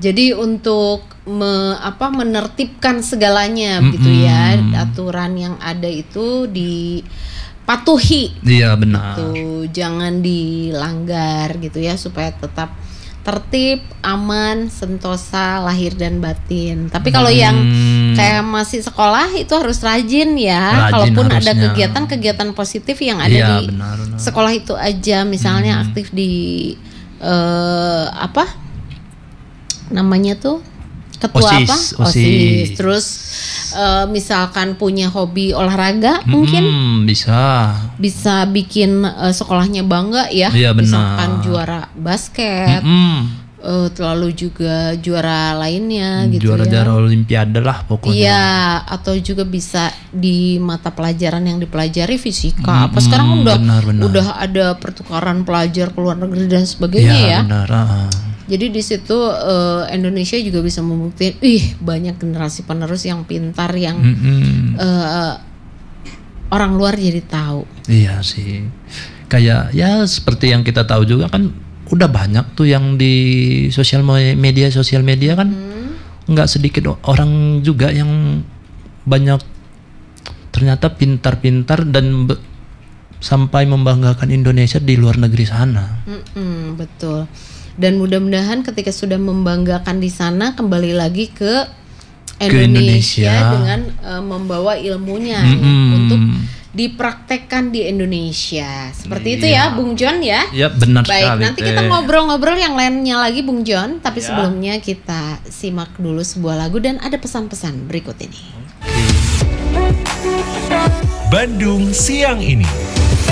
Jadi untuk menertibkan segalanya begitu ya, aturan yang ada itu dipatuhi. Iya benar. Gitu, jangan dilanggar gitu ya supaya tetap tertib, aman, sentosa lahir dan batin. Tapi kalau yang kayak masih sekolah itu harus rajin ya. Kalaupun ada kegiatan-kegiatan positif yang ada di benar. sekolah itu aja, misalnya aktif di namanya tuh ketua OSIS. Terus misalkan punya hobi olahraga mungkin bisa bikin sekolahnya bangga ya. Misalkan juara basket, lalu juga juara lainnya gitu juara olimpiade lah pokoknya. Iya, atau juga bisa di mata pelajaran yang dipelajari fisika. Sekarang udah ada pertukaran pelajar ke luar negeri dan sebagainya ya. Benar. Jadi di situ Indonesia juga bisa membuktikan, banyak generasi penerus yang pintar yang orang luar jadi tahu. Iya sih. Kayak ya seperti yang kita tahu juga kan udah banyak tuh yang di sosial media kan nggak sedikit orang juga yang banyak ternyata pintar-pintar dan sampai membanggakan Indonesia di luar negeri sana. Betul. Dan mudah-mudahan ketika sudah membanggakan di sana kembali lagi ke Indonesia dengan membawa ilmunya untuk dipraktekkan di Indonesia. Seperti itu ya Bung John ya. Iya benar sekali. Baik, nanti kita ngobrol-ngobrol yang lainnya lagi Bung John, tapi sebelumnya kita simak dulu sebuah lagu dan ada pesan-pesan berikut ini. Bandung Siang Ini.